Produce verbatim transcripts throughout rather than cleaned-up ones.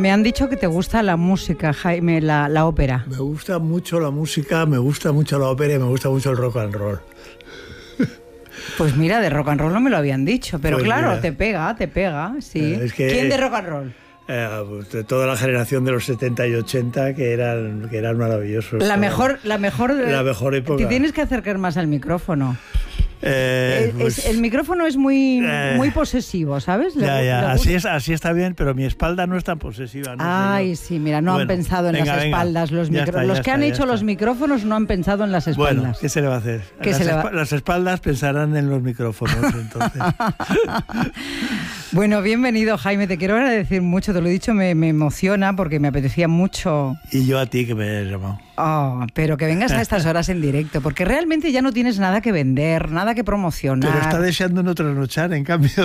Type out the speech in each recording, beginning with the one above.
me han dicho que te gusta la música, Jaime, la, la ópera. Me gusta mucho la música, me gusta mucho la ópera y me gusta mucho el rock and roll. Pues mira, de rock and roll no me lo habían dicho, pero pues claro, mira. te pega, te pega, sí. Eh, es que, ¿Quién de rock and roll? Eh, pues de toda la generación de los setenta y ochenta que eran, que eran maravillosos. La mejor, la mejor, la mejor época. Te tienes que acercar más al micrófono. Eh, es, pues, es, el micrófono es muy, eh, muy posesivo, ¿sabes? Ya, le, ya, le así, es, así está bien, pero mi espalda no es tan posesiva. No Ay, sé, sí, mira, no bueno, han pensado en venga, las venga, espaldas los micrófonos. Los que está, han hecho está. los micrófonos no han pensado en las espaldas. Bueno, ¿qué se le va a hacer? ¿Qué Las, se le va? esp las espaldas pensarán en los micrófonos, entonces. Bueno, bienvenido, Jaime. Te quiero agradecer mucho. Te lo he dicho, me, me emociona porque me apetecía mucho. Y yo a ti que me hayas llamado. Oh, pero que vengas a estas horas en directo, porque realmente ya no tienes nada que vender, nada que promocionar. Pero está deseando no trasnochar, en cambio.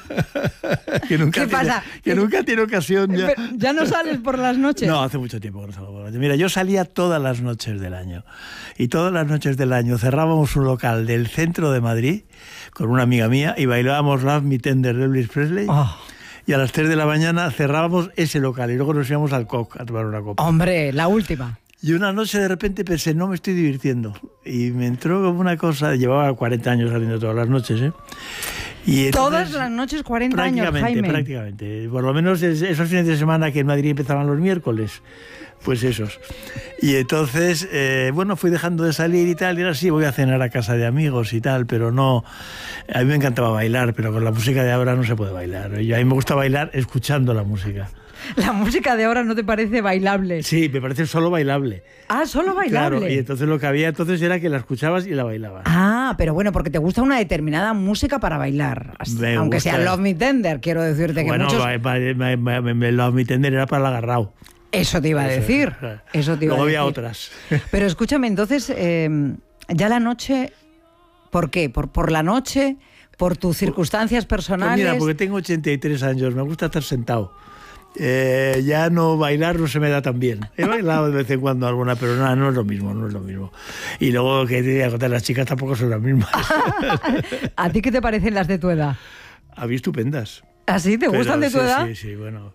que nunca ¿Qué tiene, pasa? Que nunca tiene ocasión. Ya. ¿Ya no sales por las noches? No, hace mucho tiempo que no salgo por las noches. Mira, yo salía todas las noches del año. Y todas las noches del año cerrábamos un local del centro de Madrid con una amiga mía y bailábamos Love Me Tender de Elvis Presley. Oh. Y a las tres de la mañana cerrábamos ese local y luego nos íbamos al Coq a tomar una copa. Hombre, la última. Y una noche de repente pensé, no me estoy divirtiendo. Y me entró como una cosa, llevaba cuarenta años saliendo todas las noches, ¿eh? Y entonces, todas las noches, cuarenta años, Jaime. Prácticamente, por lo menos esos fines de semana que en Madrid empezaban los miércoles, pues esos. Y entonces, eh, bueno, fui dejando de salir y tal, y ahora sí voy a cenar a casa de amigos y tal, pero no, a mí me encantaba bailar, pero con la música de ahora no se puede bailar. Y a mí me gusta bailar escuchando la música. La música de ahora no te parece bailable. Sí, me parece solo bailable. Ah, solo bailable. Claro, y entonces lo que había entonces era que la escuchabas y la bailabas. Ah, pero bueno, porque te gusta una determinada música para bailar. Me Aunque gusta. sea Love Me Tender, quiero decirte que bueno, muchos... Bueno, Love Me Tender era para el agarrao. Eso te iba a decir. Eso te iba Luego a decir. había otras. Pero escúchame, entonces, eh, ya la noche, ¿por qué? ¿Por, por la noche? ¿Por tus circunstancias personales? Pues mira, porque tengo ochenta y tres años, me gusta estar sentado. Eh, ya no bailar no se me da tan bien. He bailado de vez en cuando alguna, pero no, no es lo mismo, no es lo mismo. Y luego que te diga que las chicas tampoco son las mismas. ¿A ti qué te parecen las de tu edad? A mí estupendas. ¿Ah, sí? ¿Te pero, gustan de tu sí, edad? Sí, sí, bueno.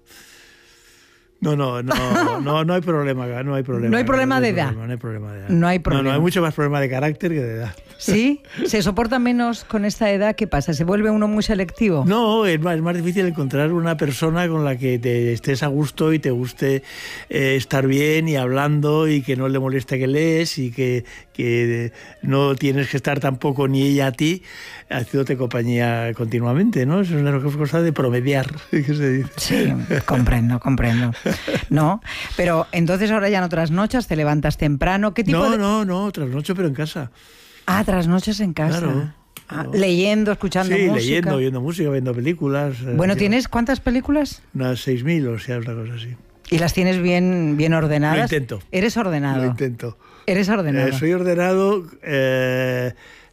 No, no, no, no, no hay problema, no hay problema. No hay problema no de hay edad. Problema, no hay problema de edad. No hay problema. No, no, hay mucho más problema de carácter que de edad. ¿Sí? ¿Se soporta menos con esta edad? ¿Qué pasa? ¿Se vuelve uno muy selectivo? No, es más, es más difícil encontrar una persona con la que te estés a gusto y te guste eh, estar bien y hablando y que no le moleste que lees y que, que no tienes que estar tampoco ni ella a ti haciéndote compañía continuamente, ¿no? Eso es una cosa de promediar, ¿qué se dice? Sí, comprendo, comprendo. No, pero entonces ahora ya no trasnochas, te levantas temprano, ¿qué tipo no, de...? No, no, no, trasnocho pero en casa. Ah, trasnochas en casa. Claro. Ah, claro. leyendo, escuchando sí, música. Sí, leyendo, viendo música, viendo películas. Bueno, eh, ¿tienes cuántas películas? Unas seis mil, o sea, una cosa así. ¿Y las tienes bien, bien ordenadas? Lo intento. ¿Eres ordenado? Lo intento. ¿Eres ordenado? Eh, soy ordenado... Eh,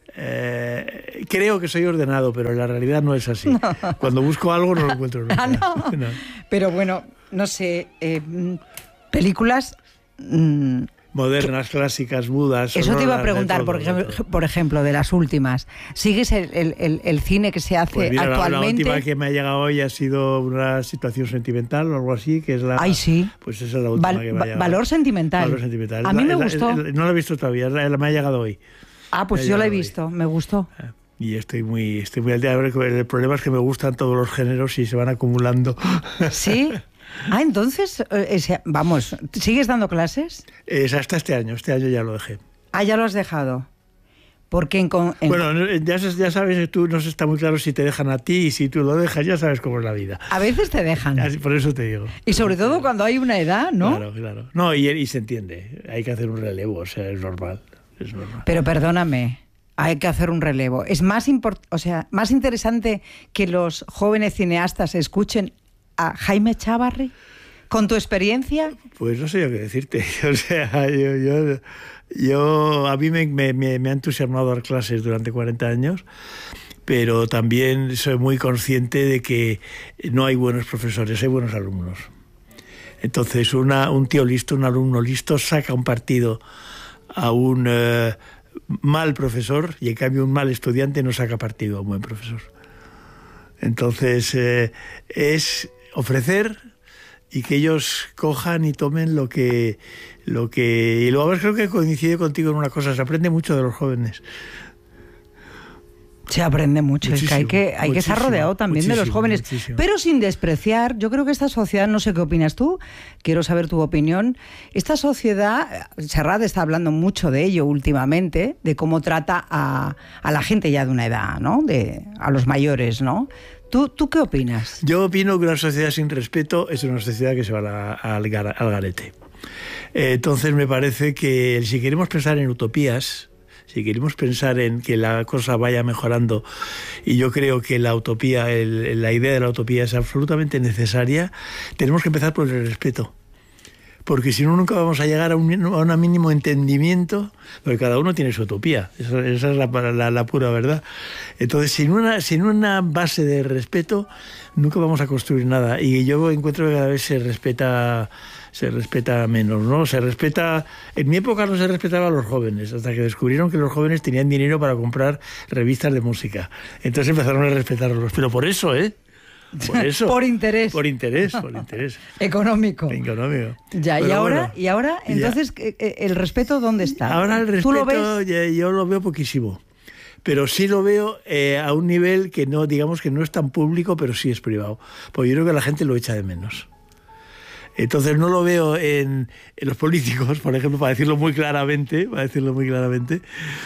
Eh, creo que soy ordenado, pero en la realidad no es así. No. Cuando busco algo no lo encuentro nunca. Ah, no. No. Pero bueno, no sé, eh, películas... Mmm, modernas, ¿qué? Clásicas, mudas. Eso te iba a preguntar, todo, por, ejemplo, por ejemplo, de las últimas. ¿Sigues el, el, el cine que se hace pues mira, actualmente? La, la última que me ha llegado hoy ha sido una situación sentimental o algo así, que es la... Ay, sí. Pues esa es la última Val, que me ha llegado. Valor sentimental. Valor sentimental. A mí me la, gustó. La, la, no la he visto todavía, la, la me ha llegado hoy. Ah, pues yo la he visto, hoy. Me gustó. Y estoy muy, estoy muy al día. El problema es que me gustan todos los géneros y se van acumulando. ¿Sí? Ah, entonces, eh, vamos, ¿sigues dando clases? Es hasta este año, este año ya lo dejé. Ah, ya lo has dejado. Porque en, en... Bueno, ya, ya sabes, tú no está muy claro si te dejan a ti y si tú lo dejas, ya sabes cómo es la vida. A veces te dejan. Así, por eso te digo. Y sobre todo cuando hay una edad, ¿no? Claro, claro. No, y, y se entiende. Hay que hacer un relevo, o sea, es normal. Es normal. Pero perdóname, hay que hacer un relevo. Es más, import... o sea, más interesante que los jóvenes cineastas escuchen a Jaime Chávarri, con tu experiencia. Pues no sé yo qué decirte. O sea, yo, yo, yo a mí me, me, me ha entusiasmado dar clases durante cuarenta años, pero también soy muy consciente de que no hay buenos profesores, hay buenos alumnos. Entonces, una, un tío listo, un alumno listo, saca un partido a un eh, mal profesor y en cambio un mal estudiante no saca partido a un buen profesor. Entonces, eh, es ofrecer y que ellos cojan y tomen lo que... lo que y luego creo que coincide contigo en una cosa, se aprende mucho de los jóvenes. Se aprende mucho, muchísimo, es que hay que, hay que estar rodeado también de los jóvenes, muchísimo. Pero sin despreciar. Yo creo que esta sociedad, no sé qué opinas tú, quiero saber tu opinión. Esta sociedad, Serrat está hablando mucho de ello últimamente, de cómo trata a, a la gente ya de una edad, ¿no? De, a los mayores, ¿no? ¿Tú, ¿Tú qué opinas? Yo opino que una sociedad sin respeto es una sociedad que se va a, a, al, gar, al garete. Eh, entonces me parece que si queremos pensar en utopías, si queremos pensar en que la cosa vaya mejorando, y yo creo que la utopía, el, la idea de la utopía es absolutamente necesaria, tenemos que empezar por el respeto. Porque si no, nunca vamos a llegar a un, a un mínimo entendimiento, porque cada uno tiene su utopía, esa, esa es la, la, la pura verdad. Entonces, sin una, sin una base de respeto, nunca vamos a construir nada. Y yo encuentro que cada vez se respeta... se respeta menos, ¿no? Se respeta... En mi época no se respetaba a los jóvenes, hasta que descubrieron que los jóvenes tenían dinero para comprar revistas de música. Entonces empezaron a respetarlos. Pero por eso, ¿eh? Por eso. Por interés. Por interés, por interés. Económico. Económico. Ya, Pero y ahora, bueno, y ahora, entonces, ya. ¿El respeto dónde está? Ahora el respeto, ¿Tú lo ves? Yo lo veo poquísimo. Pero sí lo veo eh, a un nivel que no, digamos que no es tan público, pero sí es privado. Porque yo creo que la gente lo echa de menos. Entonces no lo veo en, en los políticos, por ejemplo, para decirlo muy claramente, para decirlo muy claramente,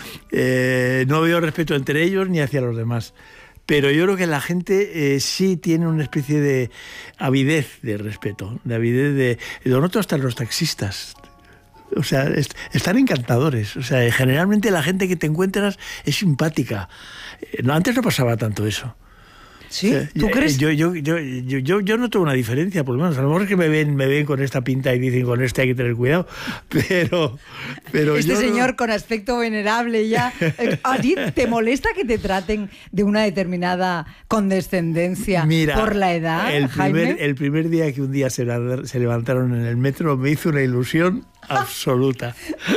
eh, no veo respeto entre ellos ni hacia los demás. Pero yo creo que la gente eh, sí tiene una especie de avidez de respeto, de avidez de... Lo noto hasta en los taxistas. O sea, est están encantadores. O sea, generalmente la gente que te encuentras es simpática. Eh, no, antes no pasaba tanto eso. ¿Sí? O sea, ¿Tú yo, crees? Yo, yo, yo, yo, yo, yo noto una diferencia, por lo menos. A lo mejor es que me ven, me ven con esta pinta y dicen con este hay que tener cuidado. Pero, pero este yo señor no... con aspecto venerable ya. ¿A ti te molesta que te traten de una determinada condescendencia Mira, por la edad, el Jaime? primer, el primer día que un día se, se levantaron en el metro me hizo una ilusión absoluta.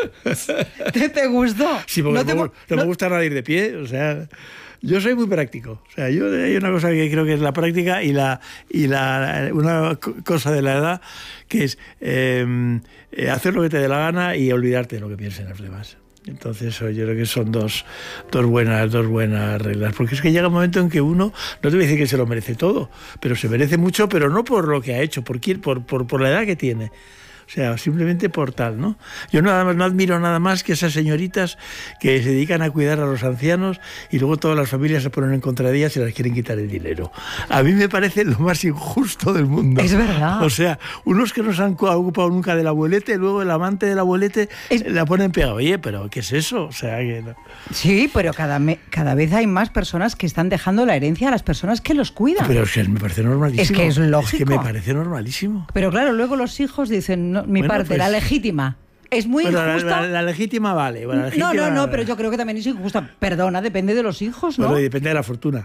¿Te, te gustó? Sí, porque no, te, no, no me gusta nada ir de pie, o sea... Yo soy muy práctico, o sea, yo hay una cosa que creo que es la práctica y la y la una cosa de la edad que es eh, hacer lo que te dé la gana y olvidarte de lo que piensen los demás. Entonces yo creo que son dos, dos buenas dos buenas reglas, porque es que llega un momento en que uno, no te voy a decir que se lo merece todo, pero se merece mucho, pero no por lo que ha hecho, por quién, por por, por la edad que tiene. O sea, simplemente por tal, ¿no? Yo nada más, no admiro nada más que esas señoritas que se dedican a cuidar a los ancianos y luego todas las familias se ponen en contra de ellas y les quieren quitar el dinero. A mí me parece lo más injusto del mundo. Es verdad. O sea, unos que no se han ocupado nunca del abuelete, luego el amante del abuelete es... la ponen pegado. Oye, pero ¿qué es eso? O sea, que no. Sí, pero cada, me, cada vez hay más personas que están dejando la herencia a las personas que los cuidan. Pero es que me parece normalísimo. Es que es lógico. Es que me parece normalísimo. Pero claro, luego los hijos dicen... No, mi bueno, parte, pues, la legítima. Es muy bueno, injusta. La, la, la legítima vale. Bueno, la legítima, no, no, no, pero yo creo que también es injusta. Perdona, depende de los hijos, ¿no? Bueno, depende de la fortuna.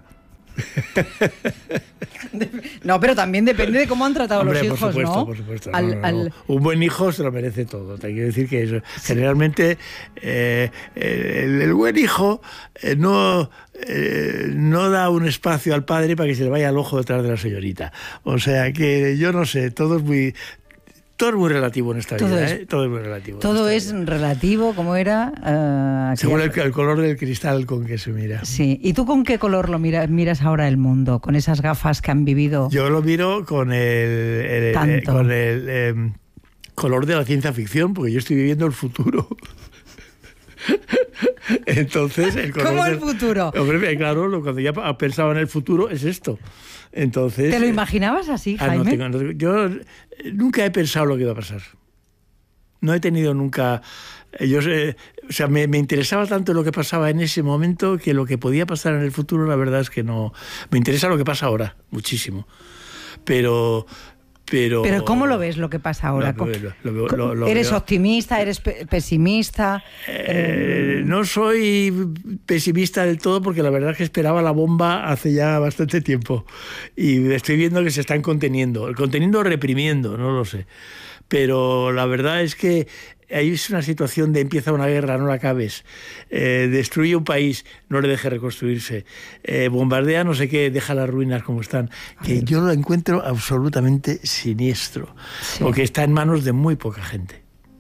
No, pero también depende de cómo han tratado Hombre, los hijos, por supuesto, ¿no? Por supuesto, al, no, no, al... no. Un buen hijo se lo merece todo. Te quiero decir que eso, generalmente eh, el, el buen hijo eh, no, eh, no da un espacio al padre para que se le vaya al ojo detrás de la señorita. O sea que yo no sé, todo es muy... Todo es muy relativo en esta todo vida, es, ¿eh? Todo es muy relativo. Todo es vida. relativo, como era... Uh, Según el, el color del cristal con que se mira. Sí. ¿Y tú con qué color lo mira, miras ahora el mundo? ¿Con esas gafas que han vivido? Yo lo miro con el, el, el, con el eh, color de la ciencia ficción, porque yo estoy viviendo el futuro. Entonces, el color ¿Cómo del, el futuro? Hombre, claro, cuando ya pensaba en el futuro es esto. Entonces, ¿te lo imaginabas así, ah, Jaime? No, tengo, no, yo nunca he pensado lo que iba a pasar. No he tenido nunca... Yo, eh, o sea, me, me interesaba tanto lo que pasaba en ese momento que lo que podía pasar en el futuro, la verdad es que no... Me interesa lo que pasa ahora, muchísimo. Pero... Pero, Pero ¿cómo lo ves lo que pasa ahora? Lo, lo, lo, lo, lo, ¿Eres veo. optimista? ¿Eres pe pesimista? Eh, no soy pesimista del todo porque la verdad es que esperaba la bomba hace ya bastante tiempo y estoy viendo que se están conteniendo, conteniendo o reprimiendo, no lo sé. Pero la verdad es que ahí es una situación de empieza una guerra, no la acabes, eh, destruye un país, no le deje reconstruirse, eh, bombardea no sé qué, deja las ruinas como están, que yo lo encuentro absolutamente siniestro, sí. porque está en manos de muy poca gente.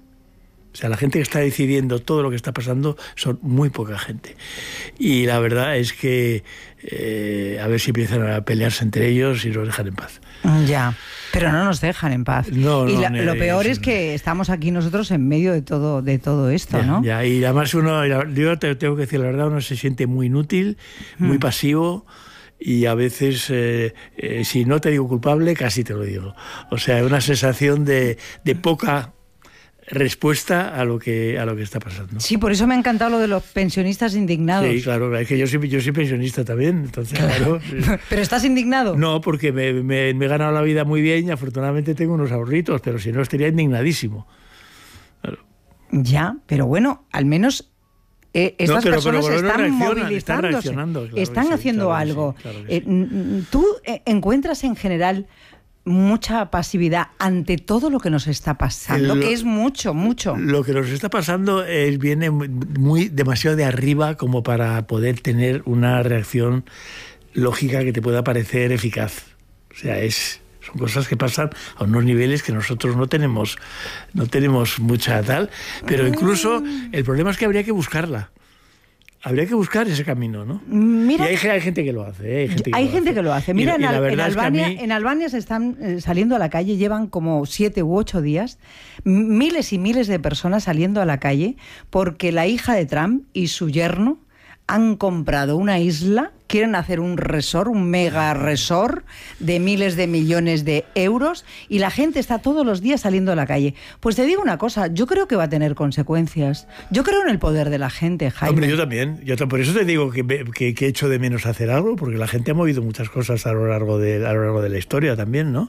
O sea, la gente que está decidiendo todo lo que está pasando son muy poca gente. Y la verdad es que eh, a ver si empiezan a pelearse entre ellos y nos dejan en paz. Ya, pero no nos dejan en paz. No, y no, la, no, lo peor es que estamos aquí nosotros en medio de todo, de todo esto, ya, ¿no? Ya, y además uno, yo te tengo que decir la verdad, uno se siente muy inútil, muy mm. pasivo. Y a veces, eh, eh, si no te digo culpable, casi te lo digo. O sea, una sensación de, de poca respuesta a lo que a lo que está pasando. Sí, por eso me ha encantado lo de los pensionistas indignados. Sí, claro, es que yo soy, yo soy pensionista también, entonces claro. ¿Pero estás indignado? No, porque me, me, me he ganado la vida muy bien y afortunadamente tengo unos ahorritos, pero si no estaría indignadísimo. Claro. Ya, pero bueno, al menos eh, estas no, pero, personas pero, pero están movilizándose, están, reaccionando, claro, están sí, haciendo claro, algo. Sí, claro eh, sí. ¿Tú encuentras en general mucha pasividad ante todo lo que nos está pasando, lo, que es mucho, mucho? Lo que nos está pasando es, viene muy demasiado de arriba como para poder tener una reacción lógica que te pueda parecer eficaz. O sea, es, son cosas que pasan a unos niveles que nosotros no tenemos, no tenemos mucha tal, pero incluso el problema es que habría que buscarla. Habría que buscar ese camino, ¿no? Mira, y hay, hay gente que lo hace. ¿eh? Hay gente que, hay lo, gente hace. que lo hace. Mira, y, en, Al, en, Albania, mí... en Albania se están eh, saliendo a la calle, llevan como siete u ocho días, miles y miles de personas saliendo a la calle porque la hija de Trump y su yerno han comprado una isla, quieren hacer un resort, un mega resort de miles de millones de euros y la gente está todos los días saliendo a la calle. Pues te digo una cosa, yo creo que va a tener consecuencias. Yo creo en el poder de la gente, Jaime. Hombre, yo también. Yo, por eso te digo que, que, que echo de menos hacer algo, porque la gente ha movido muchas cosas a lo largo de, a lo largo de la historia también, ¿no?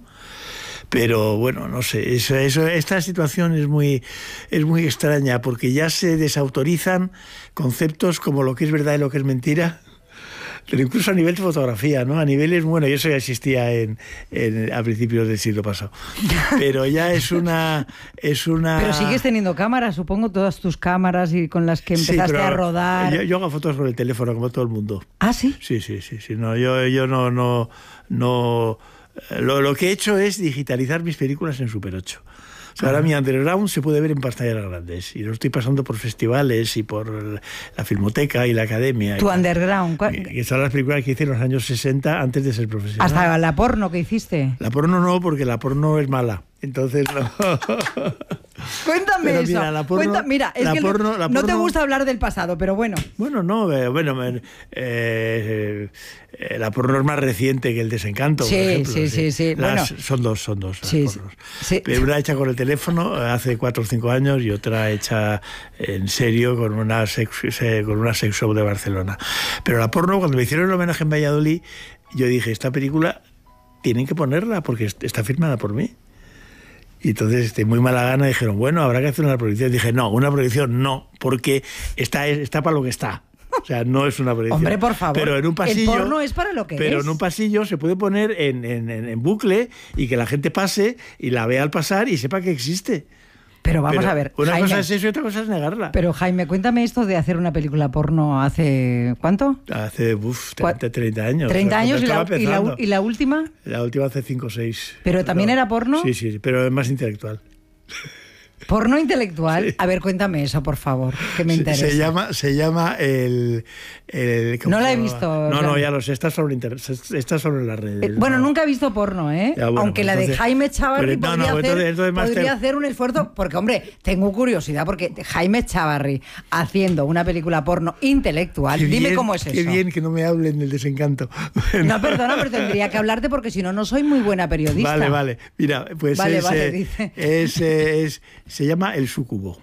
Pero bueno, no sé, eso, eso, esta situación es muy, es muy extraña porque ya se desautorizan conceptos como lo que es verdad y lo que es mentira, pero incluso a nivel de fotografía, ¿no? A niveles, bueno, yo eso ya existía en, en, a principios del siglo pasado, pero ya es una, es una... Pero sigues teniendo cámaras, supongo, todas tus cámaras y con las que empezaste sí, a rodar. Yo, yo hago fotos con el teléfono como todo el mundo. ¿Ah, sí? Sí, sí, sí, sí. No, yo, yo no, no, no. Lo, lo que he hecho es digitalizar mis películas en Super ocho. O sea, ahora mi underground se puede ver en pantallas grandes y lo estoy pasando por festivales y por la Filmoteca y la Academia. ¿Tu underground? Que son las películas que hice en los años sesenta antes de ser profesional. ¿Hasta la porno que hiciste? La porno no, porque la porno es mala. Entonces no. Cuéntame pero eso. Mira, la porno, Cuenta, mira es la que porno, la no porno, te gusta hablar del pasado, pero bueno. Bueno, no, eh, bueno, eh, eh, eh, la porno es más reciente que el Desencanto, sí, por ejemplo. Sí, sí, sí. sí. Las, bueno, son dos, son dos. Sí, las pornos. Sí. Pero una hecha con el teléfono hace cuatro o cinco años y otra hecha en serio con una sex, con una sex shop de Barcelona. Pero la porno, cuando me hicieron el homenaje en Valladolid, yo dije, esta película tienen que ponerla porque está firmada por mí. Y entonces, de muy mala gana, dijeron, bueno, habrá que hacer una proyección. Dije, no, una proyección no, porque está, está para lo que está. O sea, no es una proyección. Hombre, por favor. Pero en un pasillo, el porno es para lo que pero es. en un pasillo se puede poner en, en, en bucle y que la gente pase y la vea al pasar y sepa que existe. Pero vamos pero a ver, una Jaime, cosa es eso y otra cosa es negarla. Pero Jaime, cuéntame esto de hacer una película porno hace... ¿cuánto? Hace uf, treinta, treinta años. ¿treinta o sea, años y la, y, la, y la última? La última hace cinco o seis. ¿Pero también pero, era porno? Sí, sí, pero es más intelectual. ¿Porno intelectual? Sí. A ver, cuéntame eso, por favor, que me interesa. Se, se llama, se llama el... el no la he visto. No, no, ya lo sé, está sobre, inter... está sobre la red. Eh, bueno, no. Nunca he visto porno, ¿eh? Ya, bueno, Aunque pues la entonces, de Jaime Chavarri pero, podría, no, no, hacer, entonces, entonces podría ter... hacer un esfuerzo, porque, hombre, tengo curiosidad, porque Jaime Chavarri haciendo una película porno intelectual, qué dime bien, cómo es qué eso. Qué bien que no me hablen del Desencanto. Bueno. No, perdona, pero tendría que hablarte porque si no, no soy muy buena periodista. Vale, vale. Mira, pues vale, es, vale, eh, dice. Es, eh, es, se llama El Súcubo.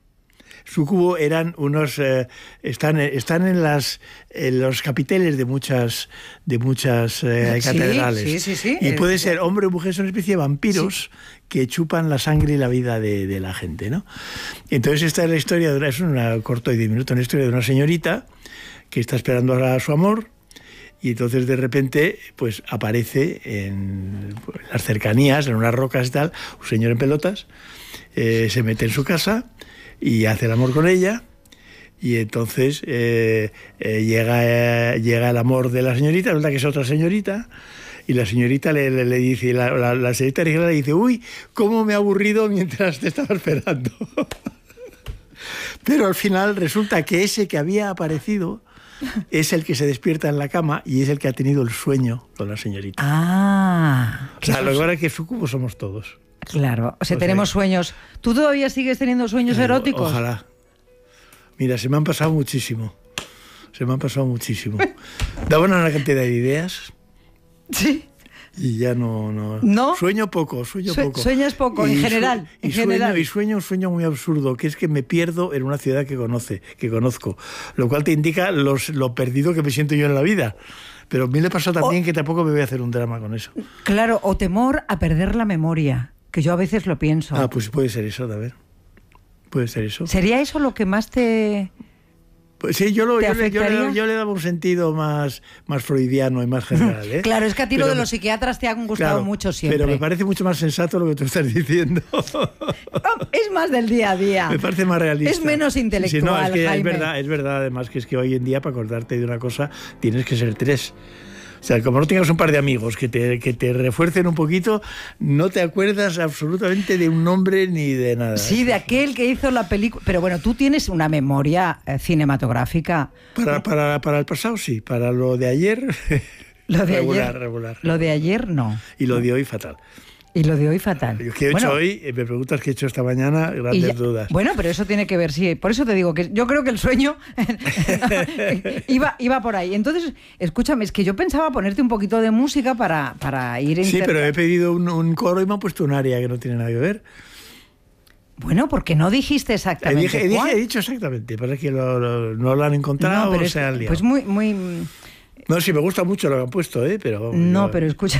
Súcubo eran unos eh, están están en las en los capiteles de muchas de muchas eh, catedrales. Sí, sí, sí, sí. Y puede ser hombre o mujer, son una especie de vampiros sí. que chupan la sangre y la vida de, de la gente, ¿no? Entonces esta es la historia de una, es una corto y diez minutos, una historia de una señorita que está esperando a su amor. Y entonces de repente pues aparece en las cercanías, en unas rocas y tal, un señor en pelotas. eh, se mete en su casa y hace el amor con ella. Y entonces eh, eh, llega, eh, llega el amor de la señorita, resulta que es otra señorita, y la señorita le, le, le dice, la, la, la señorita original le dice, uy, cómo me ha aburrido mientras te estaba esperando. Pero al final resulta que ese que había aparecido es el que se despierta en la cama y es el que ha tenido el sueño con la señorita. Ah. O sea, lo que pasa es que sucubos somos todos. Claro, o sea, o tenemos sea, sueños. ¿Tú todavía sigues teniendo sueños claro, eróticos? Ojalá. Mira, se me han pasado muchísimo. Se me han pasado muchísimo. Daban una cantidad de ideas. Sí. Y ya no, no. ¿No? Sueño poco, sueño Sue poco. Sueñas poco, y en general. Y, en sueño, general. y sueño un sueño muy absurdo, que es que me pierdo en una ciudad que conoce, que conozco. Lo cual te indica los, lo perdido que me siento yo en la vida. Pero a mí me pasa también o, que tampoco me voy a hacer un drama con eso. Claro, o temor a perder la memoria, que yo a veces lo pienso. Ah, pues puede ser eso, a ver. Puede ser eso. ¿Sería eso lo que más te...? Pues sí, yo, lo, yo, le, yo, le, yo le daba un sentido más, más freudiano y más general. ¿eh? Claro, es que a ti pero, lo de los psiquiatras te han gustado claro, mucho siempre. Pero me parece mucho más sensato lo que tú estás diciendo. Es más del día a día. Me parece más realista. Es menos intelectual, sí, no, es que Jaime. Es verdad, es verdad, además, que es que hoy en día, para acordarte de una cosa, tienes que ser tres. O sea, como no tengas un par de amigos que te, que te refuercen un poquito, no te acuerdas absolutamente de un nombre ni de nada. Sí, de aquel que hizo la película. Pero bueno, tú tienes una memoria eh, cinematográfica. Para, para, para el pasado, sí. Para lo de ayer, lo de regular, ayer, regular. Lo de ayer, no. Y lo de hoy, fatal. Y lo de hoy fatal. Yo que he bueno, hecho hoy, me preguntas qué he hecho esta mañana, grandes ya, dudas. Bueno, pero eso tiene que ver, sí. Por eso te digo que yo creo que el sueño iba, iba por ahí. Entonces, escúchame, es que yo pensaba ponerte un poquito de música para, para ir... Sí, inter... pero he pedido un, un coro y me han puesto un aria que no tiene nada que ver. Bueno, porque no dijiste exactamente dije, cuál. Dije, he dicho exactamente, parece que lo, lo, no lo han encontrado no, pero o es, se han liado. Pues muy... muy... No, sí, me gusta mucho lo que han puesto, ¿eh? Pero, no, yo... pero escucha.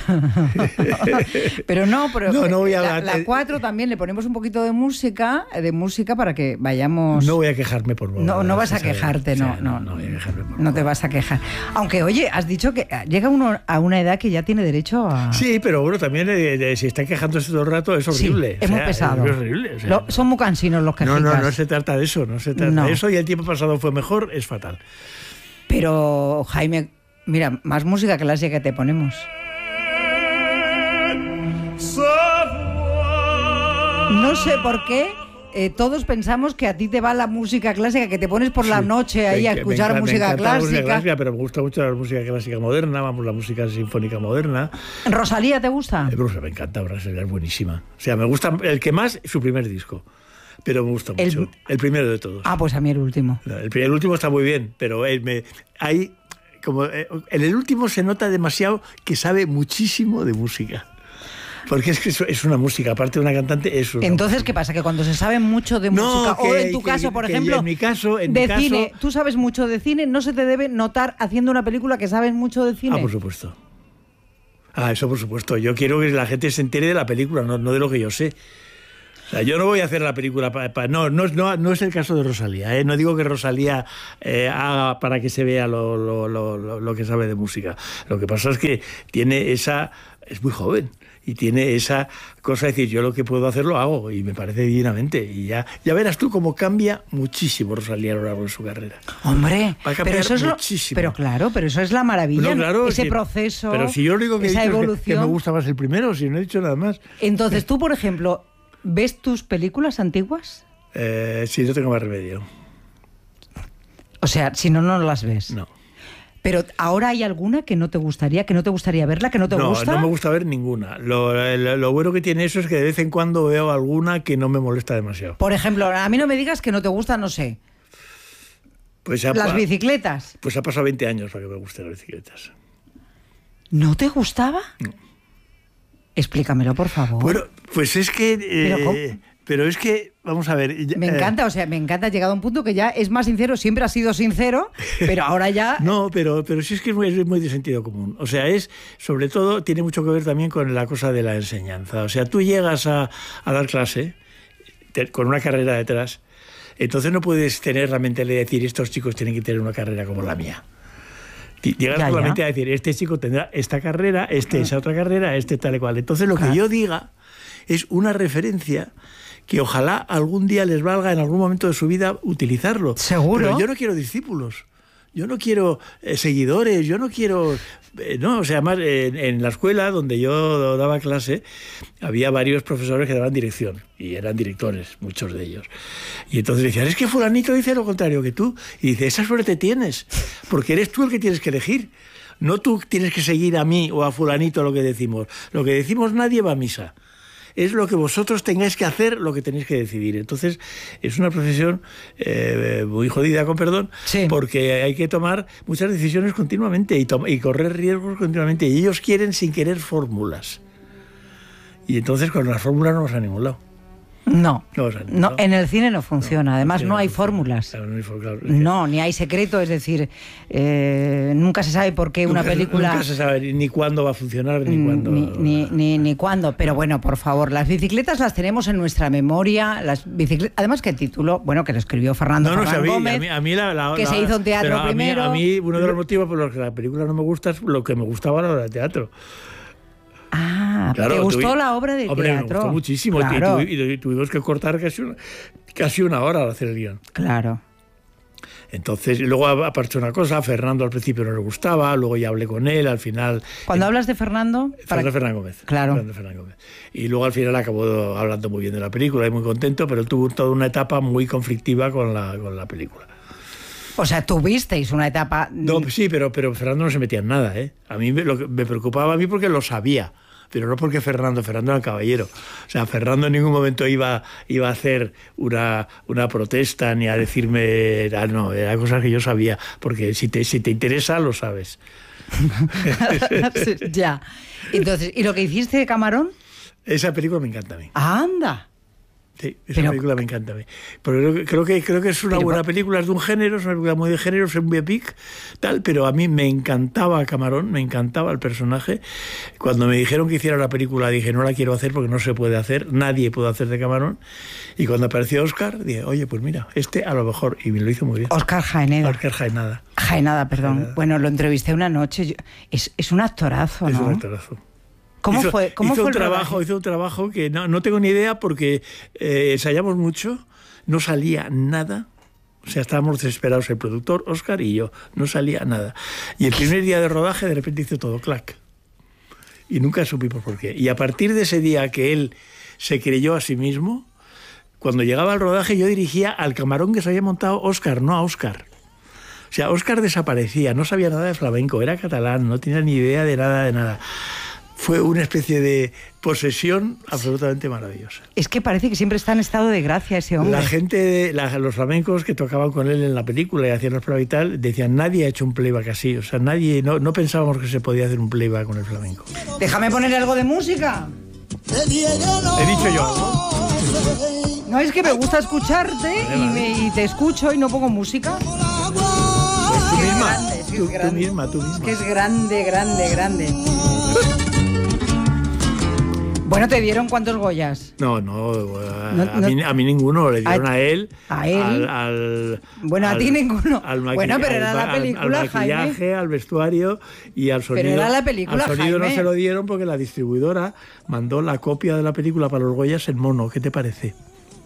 pero no, pero no, no voy a... la, la cuatro también le ponemos un poquito de música, de música para que vayamos... No voy a quejarme por No, no vas a quejarte, no, no, no, voy a quejarme por no te vas a quejar. Aunque, oye, has dicho que llega uno a una edad que ya tiene derecho a... Sí, pero bueno, también eh, eh, si está quejándose todo el rato es horrible. Sí, es o sea, muy pesado. Es horrible. O sea, Lo, son muy cansinos los quejicas. No, no, no se trata de eso, no se trata no. de eso y el tiempo pasado fue mejor, es fatal. Pero, Jaime... Mira, más música clásica que te ponemos. No sé por qué eh, todos pensamos que a ti te va la música clásica, que te pones por la noche ahí sí, a escuchar me encanta, música me clásica. La música clásica. Pero me gusta mucho la música clásica moderna, vamos, la música sinfónica moderna. ¿Rosalía te gusta? Eh, Bruce, me encanta, Rosalía es buenísima. O sea, me gusta el que más, su primer disco. Pero me gusta mucho. El, el primero de todos. Ah, pues a mí el último. El, el último está muy bien, pero él me, hay... Como, eh, en el último se nota demasiado que sabe muchísimo de música. Porque es que es una música, aparte de una cantante, es una Entonces, música. ¿qué pasa? Que cuando se sabe mucho de no, música, que, o en tu que, caso, por que ejemplo, en mi caso, en de mi cine, caso, tú sabes mucho de cine, no se te debe notar haciendo una película que sabes mucho de cine. Ah, por supuesto. Ah, eso por supuesto. Yo quiero que la gente se entere de la película, no, no de lo que yo sé. O sea, yo no voy a hacer la película para... Pa, no, no, no, no es el caso de Rosalía, ¿eh? No digo que Rosalía eh, haga para que se vea lo, lo, lo, lo que sabe de música. Lo que pasa es que tiene esa... Es muy joven y tiene esa cosa de decir, yo lo que puedo hacer lo hago y me parece divinamente. Y ya, ya verás tú cómo cambia muchísimo Rosalía a lo largo de su carrera. Hombre, va a cambiar pero eso es muchísimo. Lo, pero claro, pero eso es la maravilla, no, claro, ese si, proceso, pero si yo lo único que esa he dicho evolución. Es que, que me gusta más el primero, si no he dicho nada más. Entonces tú, por ejemplo... ¿Ves tus películas antiguas? Eh, sí, no tengo más remedio. O sea, si no, no las ves. No. Pero ¿ahora hay alguna que no te gustaría, que no te gustaría verla, que no te no, gusta? No, no me gusta ver ninguna. Lo, lo, lo bueno que tiene eso es que de vez en cuando veo alguna que no me molesta demasiado. Por ejemplo, a mí no me digas que no te gusta, no sé. Pues ha, las bicicletas. Pues ha pasado veinte años para que me gusten las bicicletas. ¿No te gustaba? No. Explícamelo, por favor. Bueno, pues es que... Eh, ¿Pero, pero es que, vamos a ver... Me encanta, eh, o sea, me encanta, ha llegado a un punto que ya es más sincero, siempre ha sido sincero, pero ahora ya... No, pero, pero sí es que es muy, es muy de sentido común. O sea, es, sobre todo, tiene mucho que ver también con la cosa de la enseñanza. O sea, tú llegas a, a dar clase te, con una carrera detrás, entonces no puedes tener la mentalidad de decir, estos chicos tienen que tener una carrera como la mía. Llegas ya, solamente ya. a decir, este chico tendrá esta carrera, este esa otra carrera, este tal y cual. Entonces lo claro. que yo diga es una referencia que ojalá algún día les valga en algún momento de su vida utilizarlo. Seguro. Pero yo no quiero discípulos. Yo no quiero eh, seguidores, yo no quiero... Eh, no, o sea, además, en, en la escuela donde yo daba clase, había varios profesores que daban dirección, y eran directores, muchos de ellos. Y entonces decían, es que fulanito dice lo contrario que tú. Y dice, esa suerte tienes, porque eres tú el que tienes que elegir. No tú tienes que seguir a mí o a fulanito lo que decimos. Lo que decimos nadie va a misa. Es lo que vosotros tengáis que hacer, lo que tenéis que decidir. Entonces, es una profesión eh, muy jodida, con perdón, sí. porque hay que tomar muchas decisiones continuamente y, y correr riesgos continuamente. Y ellos quieren, sin querer, fórmulas. Y entonces, con las fórmulas no vas a ningún lado. No, no, no, en el cine no funciona. No, además, no hay fórmulas. Claro, no, hay claro, no, ni hay secreto. Es decir, eh, nunca se sabe por qué nunca, una película... Nunca se sabe ni cuándo va a funcionar, ni cuándo... Ni, ni, ni, ni cuándo. Pero bueno, por favor, las bicicletas las tenemos en nuestra memoria. Las bicicletas... Además, que el título, bueno, que lo escribió Fernando no, no, Fernández Gómez, a mí, a mí la, la, que la, se hizo en teatro a primero. Mí, a mí, uno de los motivos por los que la película no me gusta es lo que me gustaba la obra de teatro. Ah, claro, ¿te gustó tuvi... la obra de Hombre, teatro? Me gustó muchísimo, claro. y, y, y tuvimos que cortar casi una, casi una hora al hacer el guión. Claro. Entonces, luego apareció una cosa, a Fernando al principio no le gustaba, luego ya hablé con él, al final... Cuando eh, hablas de Fernando... Fernando Fernández Gómez. Claro. Fernando Fernández Gómez. Y luego al final acabó hablando muy bien de la película y muy contento, pero él tuvo toda una etapa muy conflictiva con la, con la película. O sea, tuvisteis una etapa... No, sí, pero, pero Fernando no se metía en nada, ¿eh? A mí me, lo que me preocupaba a mí porque lo sabía. Pero no porque Fernando, Fernando era caballero. O sea, Fernando en ningún momento iba, iba a hacer una, una protesta ni a decirme... Ah, no, eran cosas que yo sabía, porque si te, si te interesa, lo sabes. Ya. Entonces, ¿y lo que hiciste de Camarón? Esa película me encanta a mí. ¡Anda! Sí, esa pero, película me encanta a mí. Pero creo que, creo que es una pero, buena película, es de un género, es una película muy de género, es un biopic, tal, pero a mí me encantaba Camarón, me encantaba el personaje. Cuando me dijeron que hiciera la película, dije, no la quiero hacer porque no se puede hacer, nadie puede hacer de Camarón. Y cuando apareció Óscar, dije, oye, pues mira, este a lo mejor, y me lo hizo muy bien. Óscar Jaenada. Óscar Jaenada. Jaenada, perdón. Jaenada. Bueno, lo entrevisté una noche, yo, es, es un actorazo, ¿no? Es un actorazo. ¿Cómo hizo, fue? ¿Cómo hizo fue un el trabajo, hizo un trabajo que no, no tengo ni idea porque eh, ensayamos mucho, no salía nada. O sea, estábamos desesperados, el productor, Óscar y yo, no salía nada. Y el primer día de rodaje de repente hizo todo, clac. Y nunca supimos por qué. Y a partir de ese día que él se creyó a sí mismo, cuando llegaba al rodaje yo dirigía al Camarón que se había montado Óscar, no a Óscar. O sea, Óscar desaparecía, no sabía nada de flamenco, era catalán, no tenía ni idea de nada, de nada. Fue una especie de posesión absolutamente maravillosa. Es que parece que siempre está en estado de gracia ese hombre. La gente, la, los flamencos que tocaban con él en la película y hacían los playback y tal, decían, nadie ha hecho un playback así. O sea, nadie, no, no pensábamos que se podía hacer un playback con el flamenco. Déjame poner algo de música. He dicho yo. No, es que me gusta escucharte y, me, y te escucho y no pongo música. Pues tú misma, grande, es tú, tú misma, tú misma. Es que es grande, grande, grande. Bueno, ¿te dieron cuántos Goyas? No, no, a, no, a, mí, a mí ninguno, le dieron a, a él. ¿A él? Al, al, bueno, a ti ninguno. Al bueno, pero era al, la película, al maquillaje, Jaime. Al vestuario y al sonido. Pero era la película, Al sonido Jaime. No se lo dieron porque la distribuidora mandó la copia de la película para los Goyas en mono. ¿Qué te parece?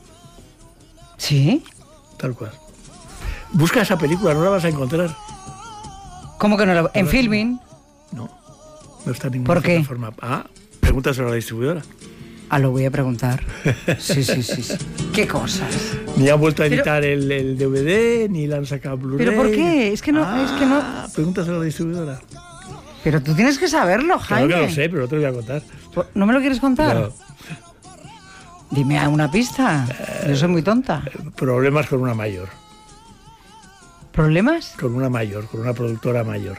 ¿Sí? Tal cual. Busca esa película, no la vas a encontrar. ¿Cómo que no la...? ¿En no, Filmin? No, no está en ninguna ¿Por qué? plataforma. Ah, pregúntaselo a la distribuidora. Ah, lo voy a preguntar. Sí, sí, sí, sí. ¿Qué cosas? Ni han vuelto a editar Pero... el, el D V D, ni la han sacado Blu-ray. ¿Pero por qué? Es que no... Ah, es que no... pregúntaselo a la distribuidora. Pero tú tienes que saberlo, Jaime. Claro que lo sé, pero no te lo voy a contar. ¿No me lo quieres contar? No. Dime una pista. Yo soy muy tonta. Problemas con una mayor. ¿Problemas? Con una mayor, con una productora mayor.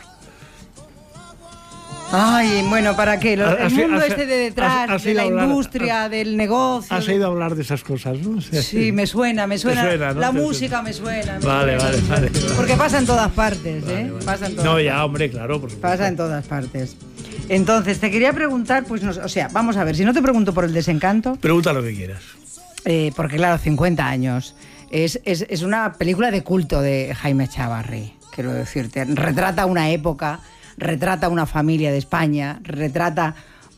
Ay, bueno, ¿para qué? Lo, el has, mundo has, este de detrás, has de la hablar, industria, has, del negocio. Has oído hablar de esas cosas, ¿no? O sea, sí, me suena, me suena. suena ¿no? La Te música suena. me suena. Me vale, suena. vale, vale, vale. Porque pasa en todas partes, vale, ¿eh? Vale. Pasa en todas no, partes. ya, hombre, claro, por supuesto. Pasa en todas partes. Entonces, te quería preguntar, pues, no, o sea, vamos a ver, si no te pregunto por El Desencanto... Pregunta lo que quieras. Eh, porque, claro, cincuenta años. Es, es, es una película de culto de Jaime Echavarri, quiero decirte. Retrata una época... retrata una familia de España, retrata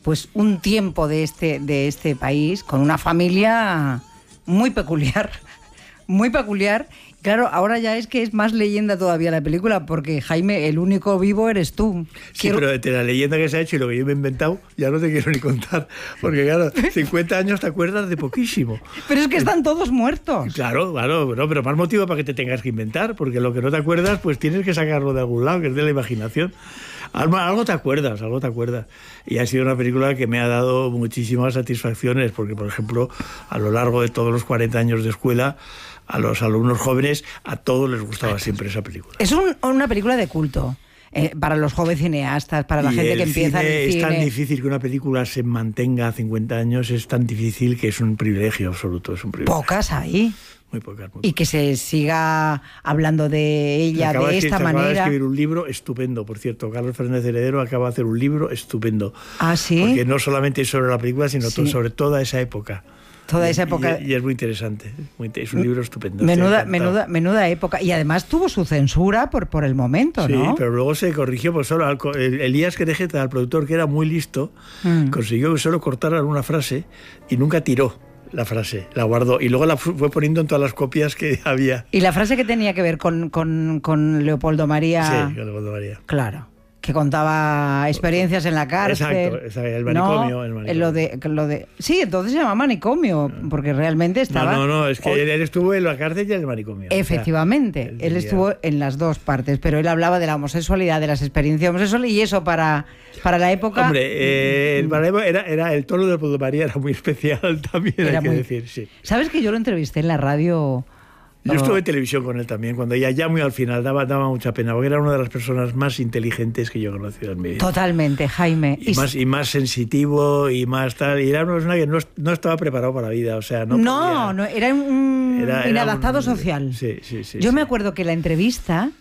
pues un tiempo de este, de este país con una familia muy peculiar, muy peculiar. Claro, ahora ya es que es más leyenda todavía la película, porque Jaime, el único vivo eres tú. Sí, quiero... pero de la leyenda que se ha hecho y lo que yo me he inventado, ya no te quiero ni contar, porque claro, cincuenta años te acuerdas de poquísimo. Pero es que están todos muertos. Claro, claro, no, pero más motivo para que te tengas que inventar, porque lo que no te acuerdas, pues tienes que sacarlo de algún lado, que es de la imaginación. Algo, algo te acuerdas, algo te acuerdas. Y ha sido una película que me ha dado muchísimas satisfacciones, porque, por ejemplo, a lo largo de todos los cuarenta años de escuela, a los alumnos jóvenes, a todos les gustaba siempre esa película. Es un, una película de culto. Eh, para los jóvenes cineastas, para la y gente el que empieza cine, en el cine. Es tan difícil que una película se mantenga a cincuenta años, es tan difícil que es un privilegio absoluto. Es un privilegio. Pocas hay. Muy pocas, muy pocas. Y que se siga hablando de ella acaba de de esta escribir, manera. Acaba de escribir un libro estupendo, por cierto. Carlos Fernández Heredero acaba de hacer un libro estupendo. Ah, sí. Porque no solamente es sobre la película, sino Sí. sobre toda esa época. Toda esa época. Y, y es muy interesante. Muy, es un libro estupendo. Menuda, menuda, menuda época. Y además tuvo su censura por, por el momento, sí, ¿no? Sí, pero luego se corrigió. Pues solo el, Elías Querejeta, el productor, que era muy listo, mm. consiguió que solo cortaran una frase y nunca tiró la frase, la guardó y luego la fue poniendo en todas las copias que había. ¿Y la frase que tenía que ver con, con, con Leopoldo María? Sí, con Leopoldo María. Claro. Que contaba experiencias en la cárcel. Exacto, el manicomio. No, el manicomio. Lo de, lo de, sí, entonces se llama manicomio, porque realmente estaba... No, no, no, es que él, él estuvo en la cárcel y en el manicomio. Efectivamente, o sea, él, él estuvo en las dos partes, pero él hablaba de la homosexualidad, de las experiencias homosexuales, y eso para, para la época... Hombre, eh, para la época era, era, el tono de Leopoldo María era muy especial también, era hay que muy... decir, sí. ¿Sabes que yo lo entrevisté en la radio...? Yo estuve en televisión con él también, cuando ya, ya muy al final, daba, daba mucha pena, porque era una de las personas más inteligentes que yo he conocido en mi vida. Totalmente, Jaime. Y, y, más, y más sensitivo y más tal. Y era una persona que no, no estaba preparado para la vida, o sea, no No, podía, no era un era, era inadaptado un, social. Sí, sí, sí. Yo sí. me acuerdo que la entrevista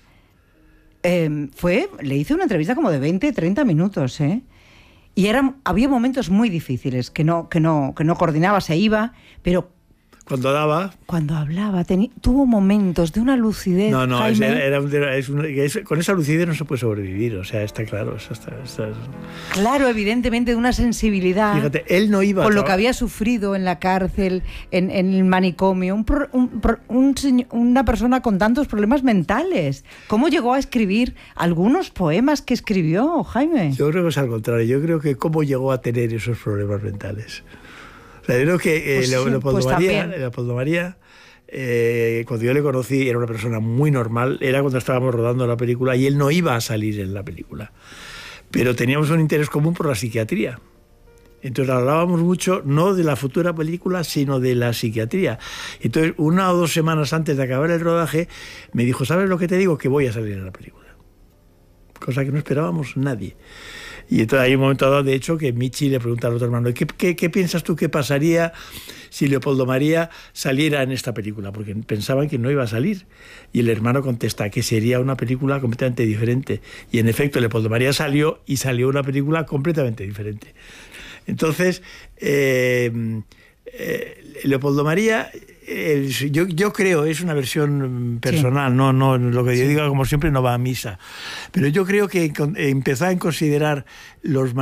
eh, fue, le hice una entrevista como de veinte, treinta minutos, ¿eh? Y eran, había momentos muy difíciles, que no, que no, que no coordinaba, se iba, pero... Cuando daba... Cuando hablaba, teni, tuvo momentos de una lucidez. No, no, Jaime. Era, era, es un, es, con esa lucidez no se puede sobrevivir, o sea, está claro. Está, está, claro, evidentemente, de una sensibilidad. Fíjate, él no iba con a lo que había sufrido en la cárcel, en, en el manicomio, un, un, un, una persona con tantos problemas mentales. ¿Cómo llegó a escribir algunos poemas que escribió, Jaime? Yo creo que es al contrario, yo creo que cómo llegó a tener esos problemas mentales. O sea, yo creo que eh, pues sí, Leopoldo, pues María, Leopoldo María eh, cuando yo le conocí, era una persona muy normal, era cuando estábamos rodando la película y él no iba a salir en la película. Pero teníamos un interés común por la psiquiatría. Entonces hablábamos mucho, no de la futura película, sino de la psiquiatría. Entonces, una o dos semanas antes de acabar el rodaje, me dijo, ¿sabes lo que te digo? Que voy a salir en la película. Cosa que no esperábamos nadie. Y entonces hay un momento dado, de hecho, que Michi le pregunta al otro hermano, ¿qué, qué, qué piensas tú que pasaría si Leopoldo María saliera en esta película? Porque pensaban que no iba a salir. Y el hermano contesta que sería una película completamente diferente. Y en efecto, Leopoldo María salió y salió una película completamente diferente. Entonces, eh, eh, Leopoldo María... El, yo, yo creo, es una versión personal, sí. no, no, lo que yo sí. diga, como siempre, no va a misa. Pero yo creo que empezó a considerar los